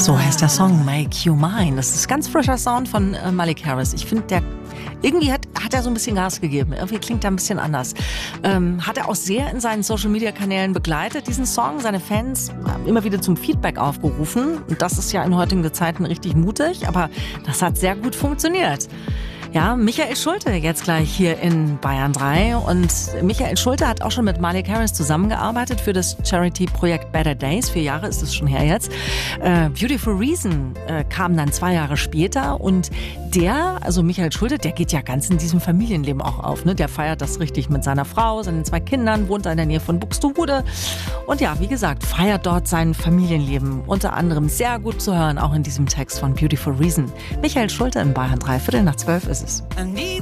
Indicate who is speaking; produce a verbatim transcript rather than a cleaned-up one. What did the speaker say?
Speaker 1: So heißt der Song Make You Mine. Das ist ganz frischer Sound von äh, Malik Harris. Ich finde, der irgendwie hat, hat er so ein bisschen Gas gegeben. Irgendwie klingt er ein bisschen anders. Ähm, hat er auch sehr in seinen Social-Media-Kanälen begleitet, diesen Song. Seine Fans haben immer wieder zum Feedback aufgerufen. Und das ist ja in heutigen Zeiten richtig mutig. Aber das hat sehr gut funktioniert. Ja, Michael Schulte jetzt gleich hier in Bayern drei. Und Michael Schulte hat auch schon mit Malik Harris zusammengearbeitet für das Charity-Projekt Better Days. Vier Jahre ist es schon her jetzt. Äh, Beautiful Reason äh, kam dann zwei Jahre später. Und der, also Michael Schulte, der geht ja ganz in diesem Familienleben auch auf. Ne? Der feiert das richtig mit seiner Frau, seinen zwei Kindern, wohnt da in der Nähe von Buxtehude. Und ja, wie gesagt, feiert dort sein Familienleben. Unter anderem sehr gut zu hören, auch in diesem Text von Beautiful Reason. Michael Schulte in Bayern drei, Viertel nach zwölf ist es.